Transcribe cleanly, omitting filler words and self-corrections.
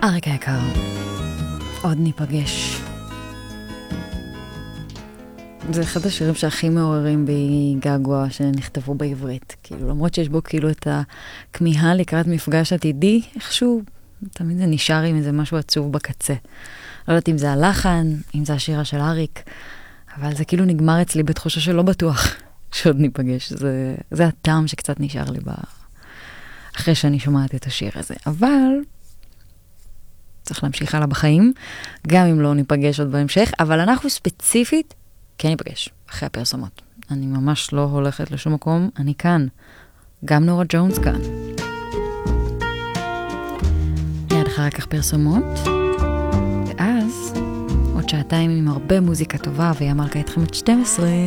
אריק היקר, עוד ניפגש. זה אחד השירים שהכי מעוררים בי געגוע שנכתבו בעברית. כאילו, למרות שיש בו כאילו את הכמיהה לקראת מפגש עתידי, איכשהו תמיד זה נשאר עם איזה משהו עצוב בקצה. לא יודעת אם זה הלחן, אם זה השירה של אריק, אבל זה כאילו נגמר אצלי בתחושה שלא בטוח שעוד ניפגש. זה הטעם שקצת נשאר לי אחרי שאני שומעת את השיר הזה. אבל צריך להמשיך הלאה בחיים, גם אם לא ניפגש עוד בהמשך, אבל אנחנו ספציפית כן ניפגש אחרי הפרסומות. אני ממש לא הולכת לשום מקום, אני כאן. גם נורה ג'ונס כאן. מיד אחר כך פרסומות, ואז עוד שעתיים עם הרבה מוזיקה טובה, ויה מלכה איתכם את 12.